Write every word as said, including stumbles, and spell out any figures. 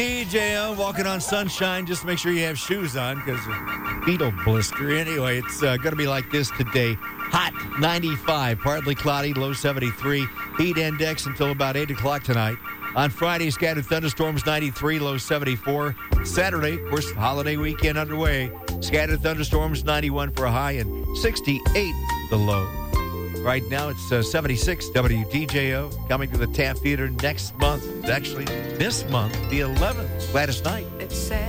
D J O, walking on sunshine. Just make sure you have shoes on because feet will blister. Anyway, it's uh, going to be like this today. Hot ninety-five, partly cloudy, low seventy-three. Heat index until about eight o'clock tonight. On Friday, scattered thunderstorms, ninety-three, low seventy-four. Saturday, of course, holiday weekend underway. Scattered thunderstorms, ninety-one for a high and sixty-eight the low. Right now, it's uh, seventy-six W D J O. Coming to the Taft Theater next month. Actually, this month, the eleventh. Gladys Knight. It's sad.